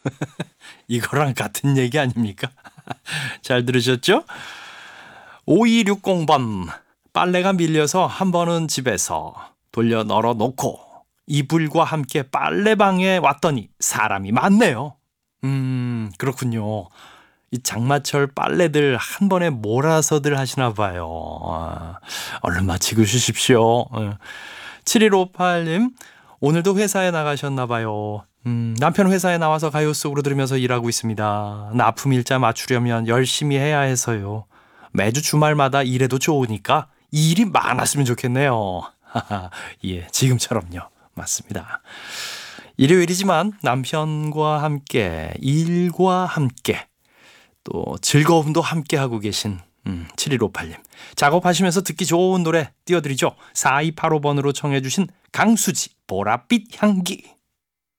이거랑 같은 얘기 아닙니까? 잘 들으셨죠? 5260번. 빨래가 밀려서 한 번은 집에서 돌려 널어 놓고 이불과 함께 빨래방에 왔더니 사람이 많네요. 그렇군요. 이 장마철 빨래들 한 번에 몰아서들 하시나 봐요. 얼른 마치고 쉬십시오. 7158님, 오늘도 회사에 나가셨나 봐요. 남편 회사에 나와서 가요 속으로 들으면서 일하고 있습니다. 납품 일자 맞추려면 열심히 해야 해서요. 매주 주말마다 일해도 좋으니까 일이 많았으면 좋겠네요. 예, 지금처럼요. 맞습니다. 일요일이지만 남편과 함께, 일과 함께, 또 즐거움도 함께 하고 계신 7158님. 작업하시면서 듣기 좋은 노래 띄워드리죠. 4285번으로 청해 주신 강수지 보랏빛 향기.